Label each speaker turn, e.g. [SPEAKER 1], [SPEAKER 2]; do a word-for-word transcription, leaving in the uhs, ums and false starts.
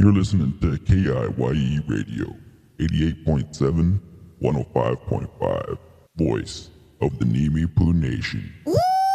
[SPEAKER 1] You're listening to K I Y E Radio, eighty-eight point seven, one oh five point five, Voice of the Nimi Poo Nation.